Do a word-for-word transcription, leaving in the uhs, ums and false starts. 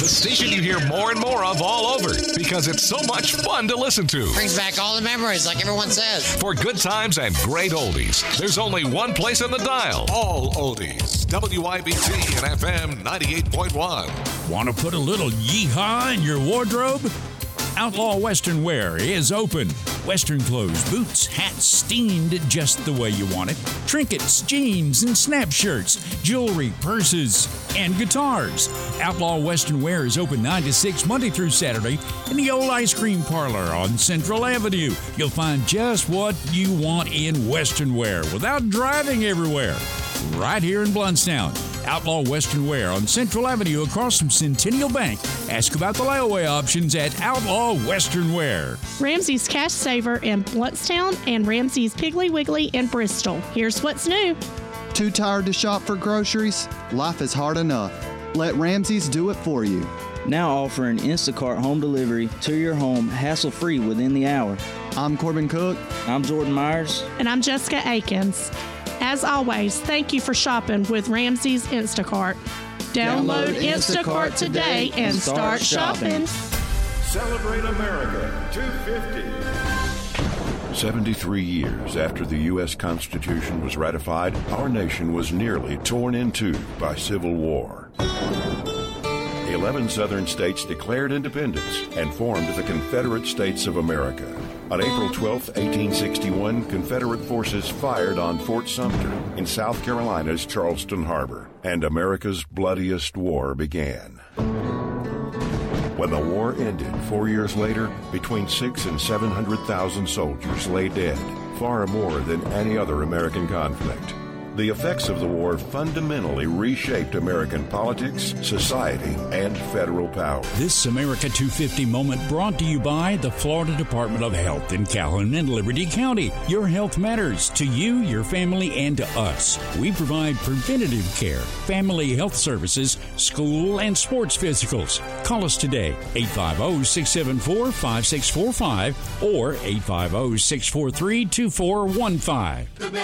The station you hear more and more of all over because it's so much fun to listen to. Brings back all the memories, like everyone says. For good times and great oldies, there's only one place in the dial. All oldies. W I B T and F M ninety-eight point one. Want to put a little yeehaw in your wardrobe? Outlaw Western Wear is open. Western clothes, boots, hats, steamed just the way you want it. Trinkets, jeans, and snap shirts, jewelry, purses, and guitars. Outlaw Western Wear is open nine to six Monday through Saturday in the old ice cream parlor on Central Avenue. You'll find just what you want in Western Wear without driving everywhere. Right here in Blountstown. Outlaw Western Wear on Central Avenue across from Centennial Bank. Ask about the layaway options at Outlaw Western Wear. Ramsey's Cash Saver in Blountstown and Ramsey's Piggly Wiggly in Bristol. Here's what's new. Too tired to shop for groceries? Life is hard enough. Let Ramsey's do it for you. Now offering Instacart home delivery to your home hassle-free within the hour. I'm Corbin Cook. I'm Jordan Myers. And I'm Jessica Akins. As always, thank you for shopping with Ramsey's Instacart. Download, Download Instacart, Instacart today and start, start shopping. Celebrate America two fifty. seventy-three years after the U S Constitution was ratified, our nation was nearly torn in two by civil war. Eleven southern states declared independence and formed the Confederate States of America. On April twelfth, eighteen sixty-one, Confederate forces fired on Fort Sumter in South Carolina's Charleston Harbor, and America's bloodiest war began. When the war ended four years later, between six and seven hundred thousand soldiers lay dead, far more than any other American conflict. The effects of the war fundamentally reshaped American politics, society, and federal power. This America two fifty moment brought to you by the Florida Department of Health in Calhoun and Liberty County. Your health matters to you, your family, and to us. We provide preventative care, family health services, school and sports physicals. Call us today, eight five zero, six seven four, five six four five or eight five zero, six four three, two four one five.